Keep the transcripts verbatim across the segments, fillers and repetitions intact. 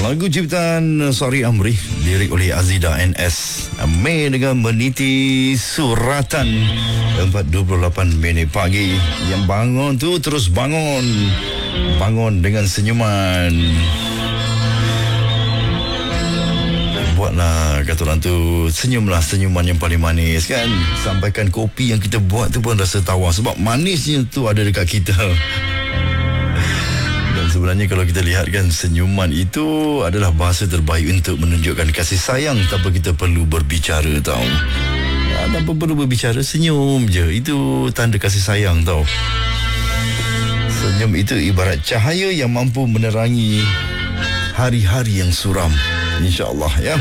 Lagu ciptaan Sari Amri, lirik oleh Azida N S. Mei dengan meniti suratan. Empat dua puluh lapan minit pagi. Yang bangun tu terus bangun. Bangun dengan senyuman. Buatlah, kata orang tu, senyumlah senyuman yang paling manis kan. Sampaikan kopi yang kita buat tu pun rasa tawar. Sebab manisnya tu ada dekat kita. Dan sebenarnya kalau kita lihat kan, senyuman itu adalah bahasa terbaik untuk menunjukkan kasih sayang tanpa kita perlu berbicara tau. Ya, tanpa perlu berbicara, senyum je. Itu tanda kasih sayang tau. Senyum itu ibarat cahaya yang mampu menerangi hari-hari yang suram. InsyaAllah ya.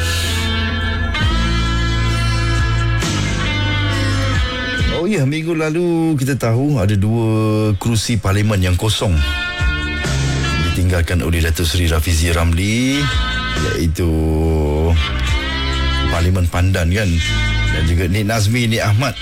Oh ya, minggu lalu kita tahu ada dua kerusi parlimen yang kosong, ditinggalkan oleh Datuk Seri Rafizi Ramli, iaitu Parlimen Pandan kan, dan juga Nik Nazmi, Nik Ahmad,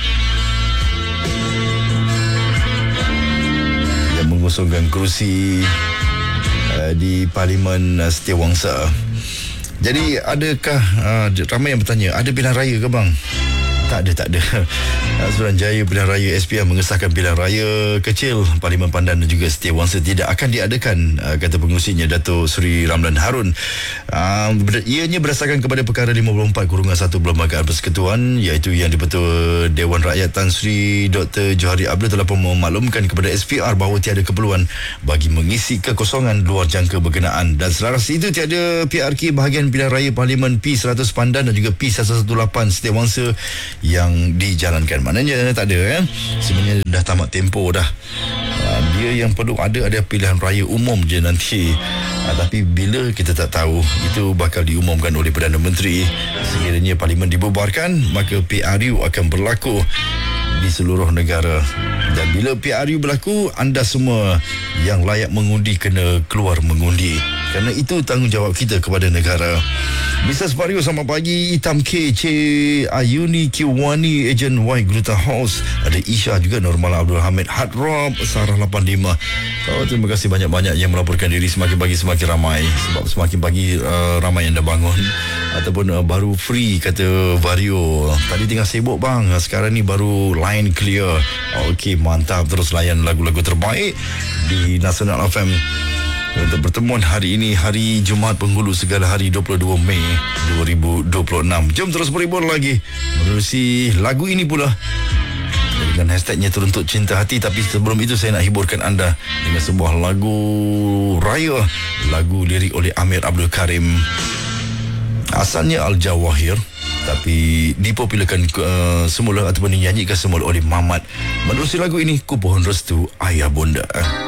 yang mengosongkan kerusi uh, di Parlimen uh, Setiawangsa. Jadi adakah uh, ramai yang bertanya, ada pilihan raya ke bang? Tak ada, tak ada. Suruhanjaya Pilihan Raya S P M mengesahkan pilihan raya kecil Parlimen Pandan dan juga Setiawangsa tidak akan diadakan, uh, kata pengurusinya Datuk Seri Ramlan Harun. Uh, ianya berdasarkan kepada perkara lima puluh empat kurungan satu Perlembagaan Persekutuan, iaitu yang di-Pertua Dewan Rakyat Tan Sri Doktor Johari Abdul telah pun memaklumkan kepada S P R bahawa tiada keperluan bagi mengisi kekosongan luar jangka berkenaan. Dan selaras itu, tiada P R K bahagian pilihan raya Parlimen P seratus Pandan dan juga P seratus lapan belas Setiawangsa yang dijalankan. Maknanya tak ada kan? Sebenarnya dah tamat tempoh dah. Uh, dia yang perlu ada ada pilihan raya umum je nanti. Uh, tapi bila kita tak tahu, itu bakal diumumkan oleh Perdana Menteri. Sekiranya parlimen dibubarkan, maka P R U akan berlaku di seluruh negara. Dan bila P R U berlaku, anda semua yang layak mengundi kena keluar mengundi. Kerana itu tanggungjawab kita kepada negara. Missus Vario, selamat pagi. Itam K, C Ayuni Kiwani, Ejen Y Gruta House. Ada Isha juga, Normal Abdul Hamid, Hard Rob, Sarah lapan lima. Oh, terima kasih banyak-banyak yang melaporkan diri. Semakin pagi semakin ramai. Sebab semakin pagi uh, ramai yang dah bangun ataupun uh, baru free, kata Vario. Tadi tengah sibuk bang, sekarang ni baru line clear. Okey, mantap. Terus layan lagu-lagu terbaik di Nasional F M. Untuk pertemuan hari ini, hari Jumaat Penghulu Segala Hari, dua puluh dua Mei dua ribu dua puluh enam. Jom terus berhibur lagi menerusi lagu ini pula dengan hashtagnya Teruntut Cinta Hati. Tapi sebelum itu, saya nak hiburkan anda dengan sebuah lagu raya, lagu lirik oleh Amir Abdul Karim. Asalnya Al-Jawahir, tapi dipopularkan uh, semula ataupun dinyanyikan semula oleh Mamat. Menerusi lagu ini, Ku Pohon Restu Ayah Bonda.